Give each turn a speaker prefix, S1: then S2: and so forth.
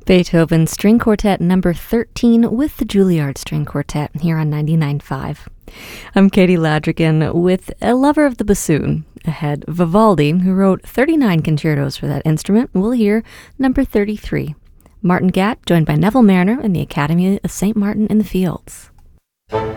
S1: Beethoven String Quartet number 13 with the Juilliard String Quartet here on 99.5. I'm Katie Ladrigan with A Lover of the Bassoon. Ahead, Vivaldi, who wrote 39 concertos for that instrument. We'll hear number 33. Martin Gatt, joined by Neville Marriner and the Academy of St. Martin in the Fields.